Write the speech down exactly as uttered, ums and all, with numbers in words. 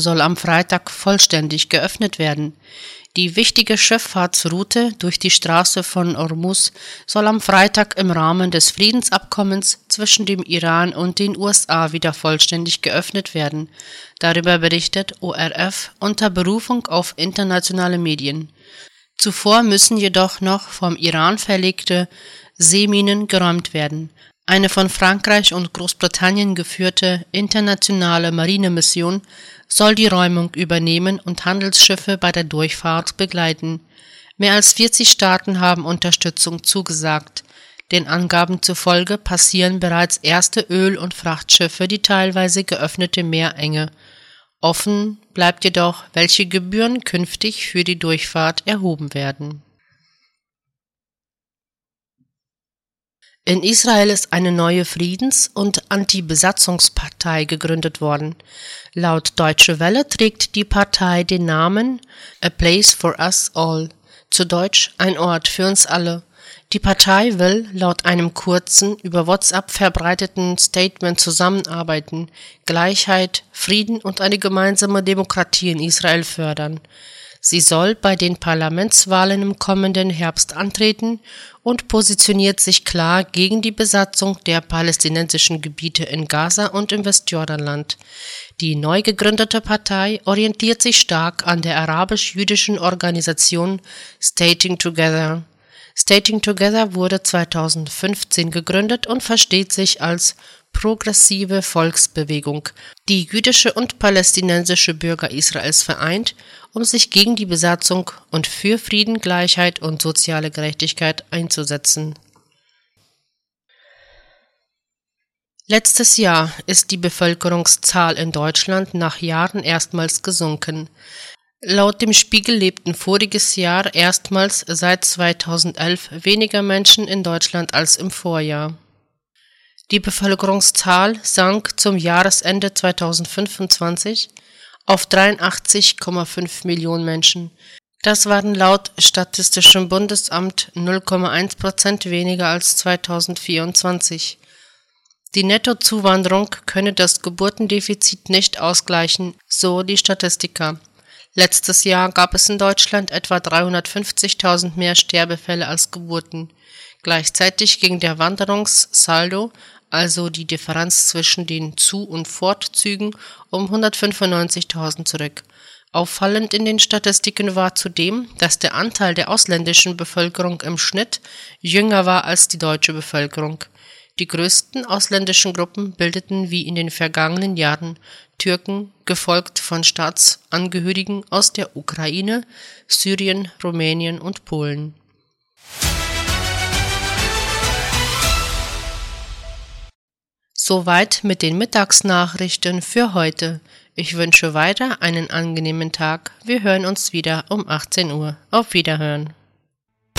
soll am Freitag vollständig geöffnet werden. Die wichtige Schifffahrtsroute durch die Straße von Ormuz soll am Freitag im Rahmen des Friedensabkommens zwischen dem Iran und den U S A wieder vollständig geöffnet werden. Darüber berichtet O R F unter Berufung auf internationale Medien. Zuvor müssen jedoch noch vom Iran verlegte Seeminen geräumt werden. Eine von Frankreich und Großbritannien geführte internationale Marinemission soll die Räumung übernehmen und Handelsschiffe bei der Durchfahrt begleiten. Mehr als vierzig Staaten haben Unterstützung zugesagt. Den Angaben zufolge passieren bereits erste Öl- und Frachtschiffe die teilweise geöffnete Meerenge. Offen bleibt jedoch, welche Gebühren künftig für die Durchfahrt erhoben werden. In Israel ist eine neue Friedens- und Anti-Besatzungspartei gegründet worden. Laut Deutsche Welle trägt die Partei den Namen A Place for Us All, zu Deutsch ein Ort für uns alle. Die Partei will laut einem kurzen, über WhatsApp verbreiteten Statement zusammenarbeiten, Gleichheit, Frieden und eine gemeinsame Demokratie in Israel fördern. Sie soll bei den Parlamentswahlen im kommenden Herbst antreten und positioniert sich klar gegen die Besatzung der palästinensischen Gebiete in Gaza und im Westjordanland. Die neu gegründete Partei orientiert sich stark an der arabisch-jüdischen Organisation Stating Together. Stating Together wurde zweitausendfünfzehn gegründet und versteht sich als progressive Volksbewegung, die jüdische und palästinensische Bürger Israels vereint, um sich gegen die Besatzung und für Frieden, Gleichheit und soziale Gerechtigkeit einzusetzen. Letztes Jahr ist die Bevölkerungszahl in Deutschland nach Jahren erstmals gesunken. Laut dem Spiegel lebten voriges Jahr erstmals seit zweitausendelf weniger Menschen in Deutschland als im Vorjahr. Die Bevölkerungszahl sank zum Jahresende zweitausendfünfundzwanzig auf dreiundachtzig Komma fünf Millionen Menschen. Das waren laut Statistischem Bundesamt null Komma eins Prozent weniger als zweitausendvierundzwanzig. Die Nettozuwanderung könne das Geburtendefizit nicht ausgleichen, so die Statistiker. Letztes Jahr gab es in Deutschland etwa dreihundertfünfzigtausend mehr Sterbefälle als Geburten. Gleichzeitig ging der Wanderungssaldo, also die Differenz zwischen den Zu- und Fortzügen, um hundertfünfundneunzigtausend zurück. Auffallend in den Statistiken war zudem, dass der Anteil der ausländischen Bevölkerung im Schnitt jünger war als die deutsche Bevölkerung. Die größten ausländischen Gruppen bildeten wie in den vergangenen Jahren Türken, gefolgt von Staatsangehörigen aus der Ukraine, Syrien, Rumänien und Polen. Soweit mit den Mittagsnachrichten für heute. Ich wünsche weiter einen angenehmen Tag. Wir hören uns wieder um achtzehn Uhr. Auf Wiederhören.